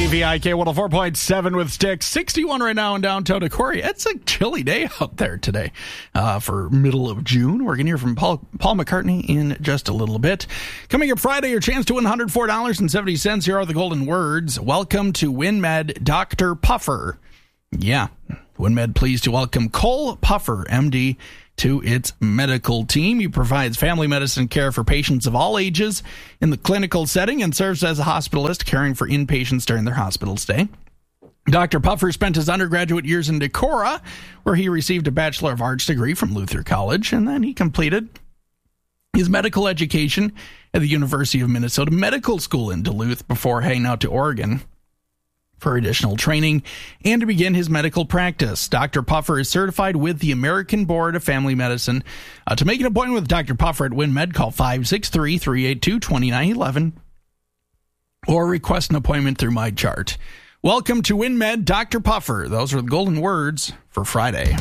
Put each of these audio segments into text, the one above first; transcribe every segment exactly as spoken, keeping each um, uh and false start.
V I K one oh four point seven with Sticks. sixty-one right now in downtown Decorah. It's a chilly day out there today uh, for middle of June. We're going to hear from Paul, Paul McCartney in just a little bit. Coming up Friday, your chance to win one hundred four dollars and seventy cents. Here are the golden words. Welcome to WinMed, Doctor Puffer. Yeah, WinMed pleased to welcome Cole Puffer, M D, to its medical team. He provides family medicine care for patients of all ages in the clinical setting and serves as a hospitalist caring for inpatients during their hospital stay. Doctor Puffer spent his undergraduate years in Decorah, where he received a Bachelor of Arts degree from Luther College, and then he completed his medical education at the University of Minnesota Medical School in Duluth before heading out to Oregon for additional training and to begin his medical practice. Doctor Puffer is certified with the American Board of Family Medicine. Uh, to make an appointment with Doctor Puffer at WinMed, call five six three, three eight two, two nine one one or request an appointment through MyChart. Welcome to WinMed, Doctor Puffer. Those are the golden words for Friday.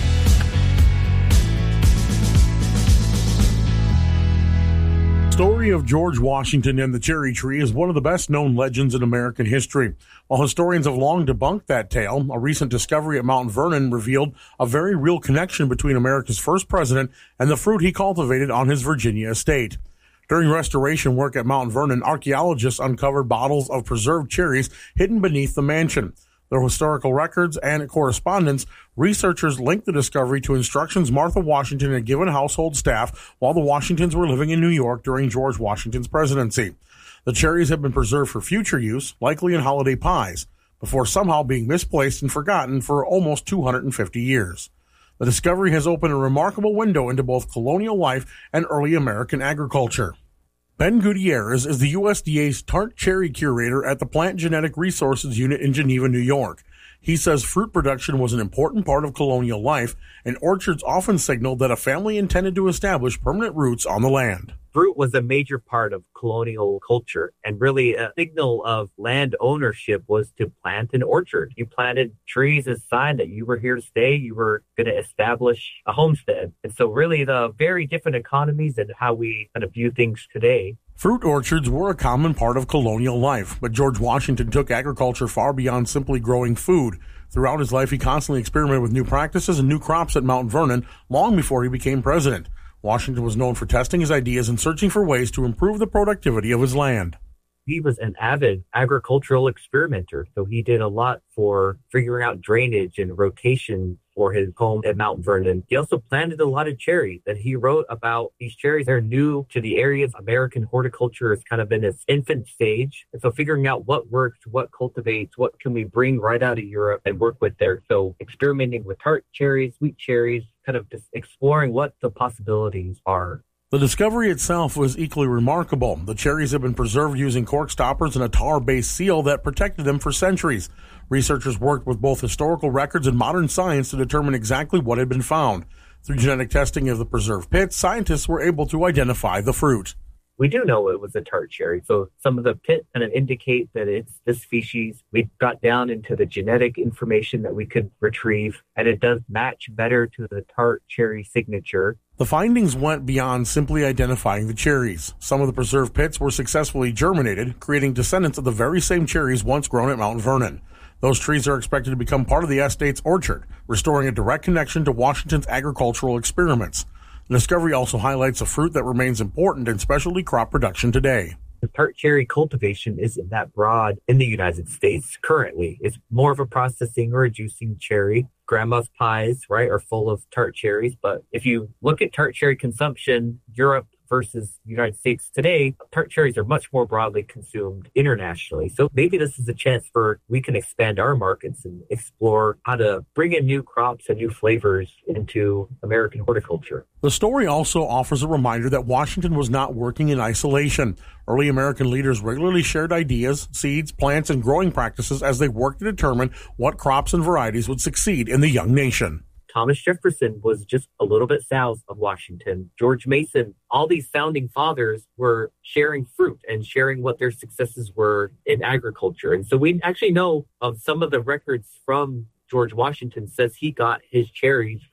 The story of George Washington and the cherry tree is one of the best-known legends in American history. While historians have long debunked that tale, a recent discovery at Mount Vernon revealed a very real connection between America's first president and the fruit he cultivated on his Virginia estate. During restoration work at Mount Vernon, archaeologists uncovered bottles of preserved cherries hidden beneath the mansion. Through historical records and correspondence, researchers linked the discovery to instructions Martha Washington had given household staff while the Washingtons were living in New York during George Washington's presidency. The cherries have been preserved for future use, likely in holiday pies, before somehow being misplaced and forgotten for almost two hundred fifty years. The discovery has opened a remarkable window into both colonial life and early American agriculture. Ben Gutierrez is the U S D A's tart cherry curator at the Plant Genetic Resources Unit in Geneva, New York. He says fruit production was an important part of colonial life, and orchards often signaled that a family intended to establish permanent roots on the land. Fruit was a major part of colonial culture, and really a signal of land ownership was to plant an orchard. You planted trees as a sign that you were here to stay, you were going to establish a homestead. And so really the very different economies and how we kind of view things today. Fruit orchards were a common part of colonial life, but George Washington took agriculture far beyond simply growing food. Throughout his life, he constantly experimented with new practices and new crops at Mount Vernon long before he became president. Washington was known for testing his ideas and searching for ways to improve the productivity of his land. He was an avid agricultural experimenter, so he did a lot for figuring out drainage and rotation for his home at Mount Vernon. He also planted a lot of cherries, and he wrote about these cherries. They're new to the area. American horticulture is kind of in its infant stage. And so figuring out what works, what cultivates, what can we bring right out of Europe and work with there. So experimenting with tart cherries, sweet cherries, kind of just exploring what the possibilities are. The discovery itself was equally remarkable. The cherries have been preserved using cork stoppers and a tar-based seal that protected them for centuries. Researchers worked with both historical records and modern science to determine exactly what had been found. Through genetic testing of the preserved pits, scientists were able to identify the fruit. We do know it was a tart cherry. So some of the pit kind of indicate that it's this species. We got down into the genetic information that we could retrieve, and it does match better to the tart cherry signature. The findings went beyond simply identifying the cherries. Some of the preserved pits were successfully germinated, creating descendants of the very same cherries once grown at Mount Vernon. Those trees are expected to become part of the estate's orchard, restoring a direct connection to Washington's agricultural experiments. The discovery also highlights a fruit that remains important in specialty crop production today. The tart cherry cultivation isn't that broad in the United States currently. It's more of a processing or a juicing cherry. Grandma's pies, right, are full of tart cherries. But if you look at tart cherry consumption, Europe versus the United States today, tart cherries are much more broadly consumed internationally. So maybe this is a chance for we can expand our markets and explore how to bring in new crops and new flavors into American horticulture. The story also offers a reminder that Washington was not working in isolation. Early American leaders regularly shared ideas, seeds, plants, and growing practices as they worked to determine what crops and varieties would succeed in the young nation. Thomas Jefferson was just a little bit south of Washington. George Mason, all these founding fathers were sharing fruit and sharing what their successes were in agriculture. And so we actually know of some of the records from George Washington says he got his cherries from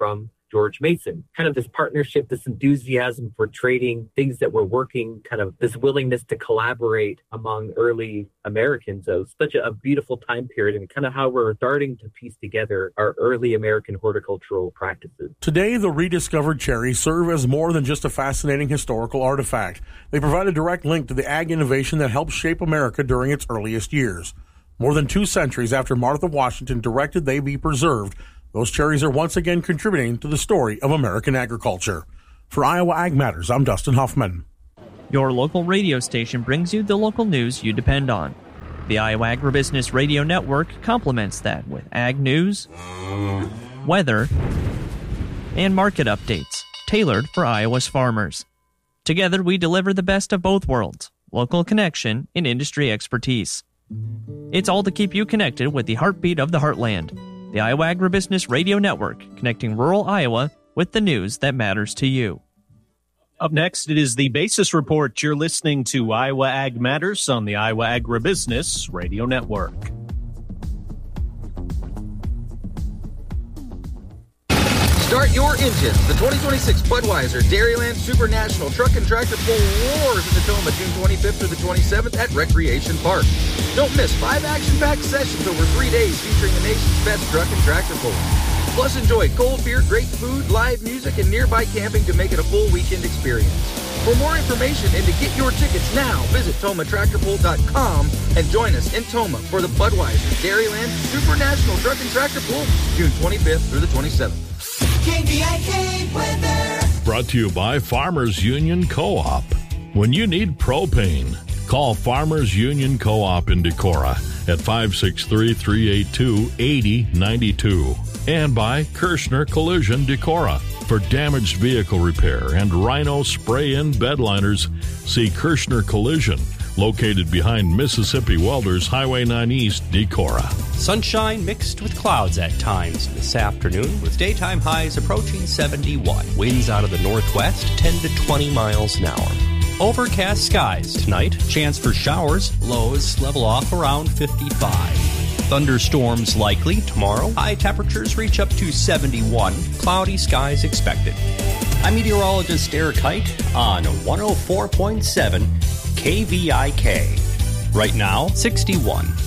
George Mason. Kind of this partnership, this enthusiasm for trading, things that were working, kind of this willingness to collaborate among early Americans. So it's such a, a beautiful time period, and kind of how we're starting to piece together our early American horticultural practices. Today, the rediscovered cherries serve as more than just a fascinating historical artifact. They provide a direct link to the ag innovation that helped shape America during its earliest years. More than two centuries after Martha Washington directed they be preserved, those cherries are once again contributing to the story of American agriculture. For Iowa Ag Matters, I'm Dustin Huffman. Your local radio station brings you the local news you depend on. The Iowa Agribusiness Radio Network complements that with ag news, weather, and market updates tailored for Iowa's farmers. Together, we deliver the best of both worlds, local connection and industry expertise. It's all to keep you connected with the heartbeat of the heartland. The Iowa Agribusiness Radio Network, connecting rural Iowa with the news that matters to you. Up next, it is the Basis Report. You're listening to Iowa Ag Matters on the Iowa Agribusiness Radio Network. Start your engines. The twenty twenty-six Budweiser Dairyland Super National Truck and Tractor Pull roars in Natoma June twenty-fifth through the twenty-seventh at Recreation Park. Don't miss five action-packed sessions over three days featuring the nation's best truck and tractor pull. Plus, enjoy cold beer, great food, live music, and nearby camping to make it a full weekend experience. For more information and to get your tickets now, visit Toma Tractor Pull dot com and join us in Toma for the Budweiser Dairyland Super National Truck and Tractor Pull, June twenty-fifth through the twenty-seventh. K V I K weather. Brought to you by Farmers Union Co-op. When you need propane, call Farmers Union Co-op in Decorah at five six three, three eight two, eight zero nine two. And by Kirshner Collision Decorah. For damaged vehicle repair and Rhino spray-in bed liners, see Kirshner Collision, located behind Mississippi Welders Highway nine East, Decorah. Sunshine mixed with clouds at times this afternoon, with daytime highs approaching seventy-one. Winds out of the northwest, ten to twenty miles an hour. Overcast skies tonight, chance for showers, lows level off around fifty-five. Thunderstorms likely tomorrow. High temperatures reach up to seventy-one. Cloudy skies expected. I'm meteorologist Eric Height on one oh four point seven K V I K. Right now, sixty-one.